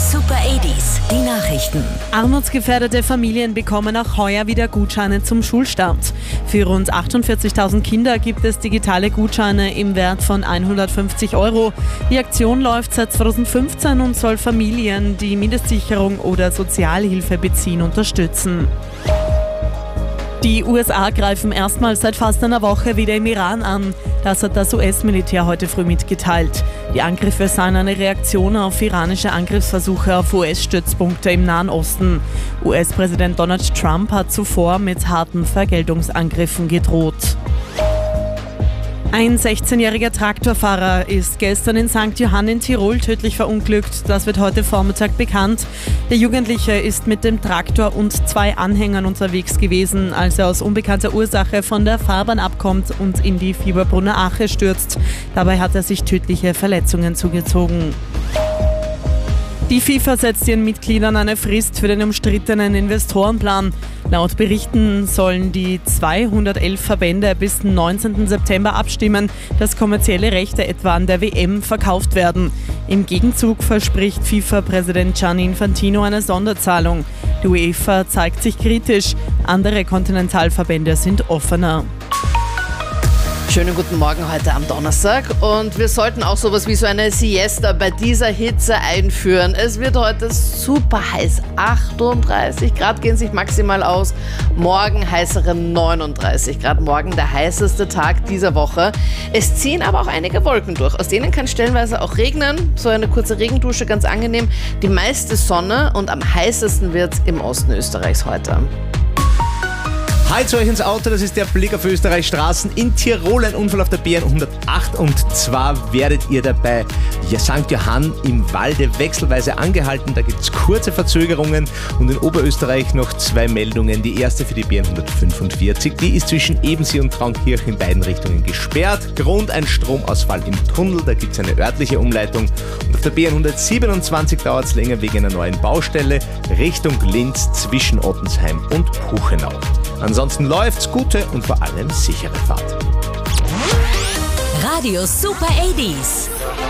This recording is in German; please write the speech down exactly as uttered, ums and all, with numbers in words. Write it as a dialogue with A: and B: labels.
A: Super achtziger, die Nachrichten.
B: Armutsgefährdete Familien bekommen auch heuer wieder Gutscheine zum Schulstart. Für rund achtundvierzigtausend Kinder gibt es digitale Gutscheine im Wert von hundertfünfzig Euro. Die Aktion läuft seit zweitausendfünfzehn und soll Familien, die Mindestsicherung oder Sozialhilfe beziehen, unterstützen. Die U S A greifen erstmals seit fast einer Woche wieder im Iran an. Das hat das U S-Militär heute früh mitgeteilt. Die Angriffe seien eine Reaktion auf iranische Angriffsversuche auf U S-Stützpunkte im Nahen Osten. U S-Präsident Donald Trump hat zuvor mit harten Vergeltungsangriffen gedroht. Ein sechzehnjähriger Traktorfahrer ist gestern in Sankt Johann in Tirol tödlich verunglückt. Das wird heute Vormittag bekannt. Der Jugendliche ist mit dem Traktor und zwei Anhängern unterwegs gewesen, als er aus unbekannter Ursache von der Fahrbahn abkommt und in die Fieberbrunner Ache stürzt. Dabei hat er sich tödliche Verletzungen zugezogen. Die FIFA setzt ihren Mitgliedern eine Frist für den umstrittenen Investorenplan. Laut Berichten sollen die zweihundertelf Verbände bis neunzehnten September abstimmen, dass kommerzielle Rechte etwa an der W M verkauft werden. Im Gegenzug verspricht FIFA-Präsident Gianni Infantino eine Sonderzahlung. Die UEFA zeigt sich kritisch, andere Kontinentalverbände sind offener.
C: Schönen guten Morgen heute am Donnerstag und wir sollten auch sowas wie so eine Siesta bei dieser Hitze einführen. Es wird heute super heiß, achtunddreißig Grad gehen sich maximal aus, morgen heißere neununddreißig Grad, morgen der heißeste Tag dieser Woche. Es ziehen aber auch einige Wolken durch, aus denen kann stellenweise auch regnen, so eine kurze Regendusche, ganz angenehm, die meiste Sonne und am heißesten wird es im Osten Österreichs heute.
D: Halt euch ins Auto, das ist der Blick auf Österreichs Straßen. In Tirol ein Unfall auf der B N hundertacht und zwar werdet ihr dabei Sankt Johann im Walde wechselweise angehalten. Da gibt es kurze Verzögerungen und in Oberösterreich noch zwei Meldungen. Die erste für die B N hundertfünfundvierzig, die ist zwischen Ebensee und Traunkirch in beiden Richtungen gesperrt. Grund ein Stromausfall im Tunnel, da gibt es eine örtliche Umleitung. Und auf der B N hundertsiebenundzwanzig dauert es länger wegen einer neuen Baustelle Richtung Linz zwischen Ottensheim und Puchenau. Ansonsten läuft's, gute und vor allem sichere Fahrt.
A: Radio Super achtziger.